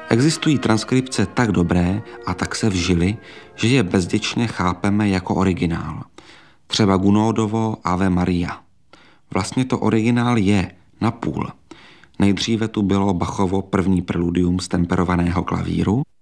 Existují transkripce tak dobré a tak se vžily, že je bezděčně chápeme jako originál. Třeba Gunódovo Ave Maria. Vlastně to originál je napůl. Nejdříve tu bylo Bachovo první preludium z temperovaného klavíru,